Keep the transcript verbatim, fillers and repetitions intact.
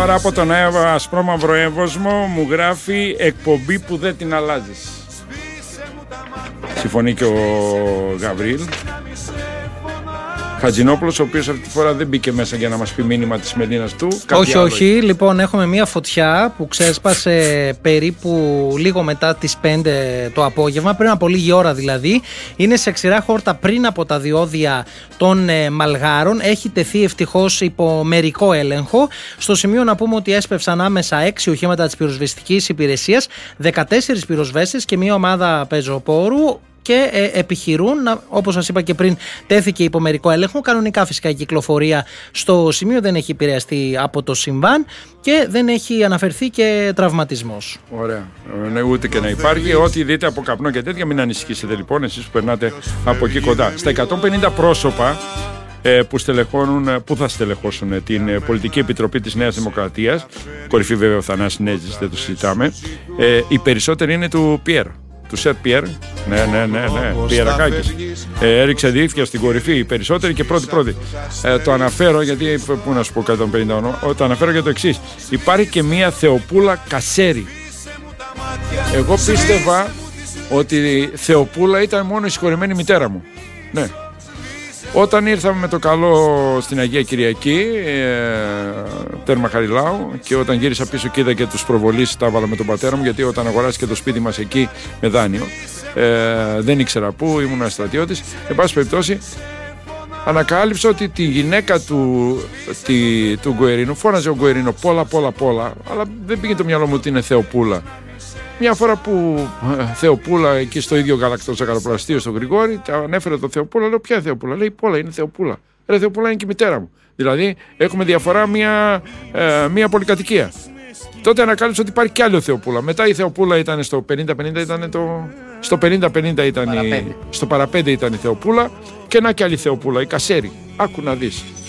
Μάρα από τον ασπρόμαυρο Εύωσμο μου γράφει εκπομπή που δεν την αλλάζεις. Συμφωνεί και ο Γαβρίλ. Χατζηνόπουλος, ο οποίος αυτή τη φορά δεν μπήκε μέσα για να μας πει μήνυμα της Μελίνας του. Όχι, όχι. Έχει. Λοιπόν, έχουμε μια φωτιά που ξέσπασε περίπου λίγο μετά τις πέντε το απόγευμα, πριν από λίγη ώρα δηλαδή. Είναι σε ξηρά χόρτα πριν από τα διόδια των ε, Μαλγάρων. Έχει τεθεί ευτυχώς υπό μερικό έλεγχο. Στο σημείο να πούμε ότι έσπευσαν άμεσα έξι οχήματα της πυροσβεστικής υπηρεσίας, δεκατέσσερις πυροσβέστες και μια ομάδα πεζοπόρου. Και ε, επιχειρούν, όπως σας είπα και πριν, τέθηκε υπό μερικό έλεγχο. Κανονικά φυσικά η κυκλοφορία στο σημείο δεν έχει επηρεαστεί από το συμβάν και δεν έχει αναφερθεί και τραυματισμός. Ωραία. Ναι, ούτε και να υπάρχει. Ό,τι δείτε από καπνό και τέτοια, μην ανησυχήσετε λοιπόν, εσείς που περνάτε από εκεί κοντά. Στα εκατόν πενήντα πρόσωπα που, στελεχώνουν, που θα στελεχώσουν την Πολιτική Επιτροπή της Νέας Δημοκρατίας, κορυφή βέβαια ο Θανάσης Νέζης, δεν το συζητάμε, οι περισσότεροι είναι του Πιέρ. Του Σερ Πιέρ, ναι, ναι, ναι, ναι, Πιερακάκης. Ε, έριξε διήθεια στην κορυφή, οι περισσότεροι και πρώτοι-πρώτοι. Ε, το αναφέρω γιατί, πού να σου πω εκατόν πενήντα όνομα, το αναφέρω για το εξής. Υπάρχει και μία Θεοπούλα Κασέρι. Εγώ πίστευα ότι Θεοπούλα ήταν μόνο η συγχωρεμένη μητέρα μου. Ναι. Όταν ήρθαμε με το καλό στην Αγία Κυριακή, ε, τέρμα Χαριλάου, και όταν γύρισα πίσω και είδα και τους προβολείς, τα έβαλα με τον πατέρα μου, γιατί όταν αγοράστηκε το σπίτι μας εκεί με δάνειο, ε, δεν ήξερα πού, ήμουν στρατιώτης. Εν πάση περιπτώσει, ανακάλυψα ότι τη γυναίκα του, τη, του Γκουερίνου, φώναζε ο Γκουερίνο Πόλα, Πόλα, Πόλα, αλλά δεν πήγε το μυαλό μου ότι είναι Θεοπούλα. Μια φορά που ε, Θεοπούλα εκεί στο ίδιο γαλακτοζαχαροπλαστείο στο Γρηγόρη, ανέφερε το Θεοπούλα, λέω ποια Θεοπούλα, λέει Πόλα, είναι Θεοπούλα. Ρε Θεοπούλα είναι και η μητέρα μου. Δηλαδή έχουμε διαφορά μια, ε, μια πολυκατοικία. Τότε ανακάλυψα ότι υπάρχει κι άλλη Θεοπούλα. Μετά η Θεοπούλα ήταν στο πενήντα πενήντα, ήταν το... στο πενήντα πενήντα ήταν η... στο παραπέντε ήταν η Θεοπούλα, και να κι άλλη Θεοπούλα, η Κασέρι. Άκου να δεις.